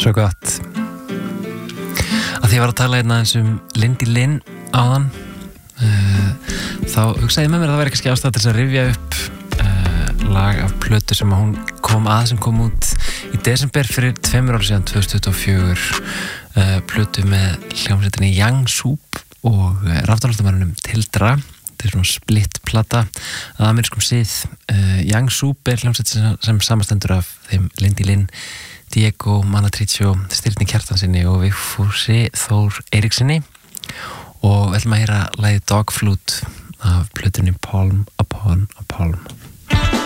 Svo gott. Að því ég var að tala hérna eins Lindy Lynn áðan, þá hugsaði ég með mér að það væri kannski ástæða til þess að rifja upp lag af plötu sem hún kom út í desember fyrir 2 ára síðan, 2024, plötu með hljómsveitinni Young Soup og raftónlistamannunum Tildra. Þetta er svona splitt plata að amerískum sið. Young Soup er hljómsveit sem samastendur af þeim Lindy Lynn, Diego Manatricio, Stirni Kjartansinni og Vigfúsi Þór Eiríksinni, og við ætlum að heyra lagið Dog Flute af plötunni Palm Upon a Palm.